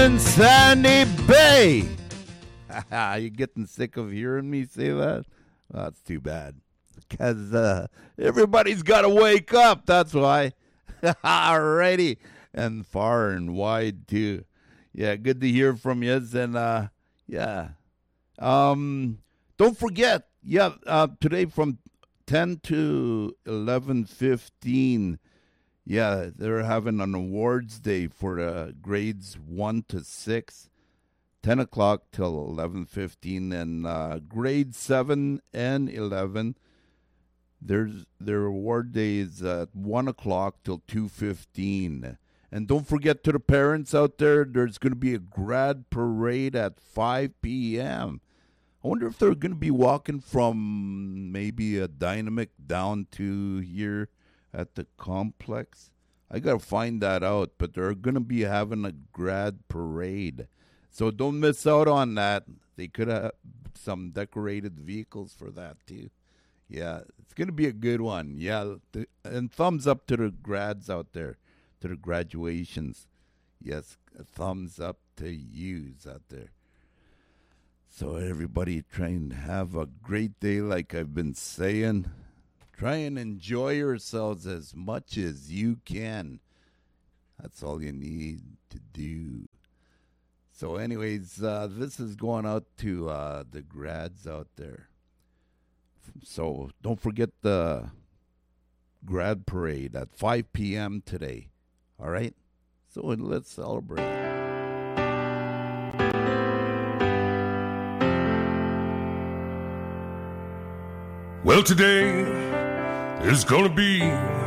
in Sandy Bay. You getting sick of hearing me say that? Well, that's too bad. Because everybody's got to wake up. That's why. Alrighty. And far and wide, too. Yeah, good to hear from you. And, yeah. Don't forget, today from 10 to 11:15, yeah, they're having an awards day for grades 1 to 6, 10 o'clock till 11:15, and grade 7 and 11, their award day is at 1 o'clock till 2:15. And don't forget, to the parents out there, there's going to be a grad parade at 5 p.m. I wonder if they're going to be walking from maybe a Dynamic down to here at the complex. I got to find that out, but they're going to be having a grad parade. So don't miss out on that. They could have some decorated vehicles for that too. Yeah, it's going to be a good one. Yeah, and thumbs up to the grads out there, to the graduations. Yes, a thumbs up to yous out there. So everybody try and have a great day, like I've been saying. Try and enjoy yourselves as much as you can. That's all you need to do. So anyways, this is going out to the grads out there. So don't forget the grad parade at 5 p.m. today. All right? So let's celebrate. Well, today is gonna be